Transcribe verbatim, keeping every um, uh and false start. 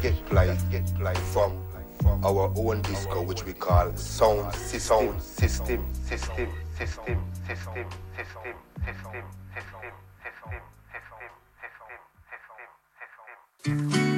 get played, get played from our own disco, which we call sound system, system, system, system, system, system, system, system, system, system, system, system, system, system.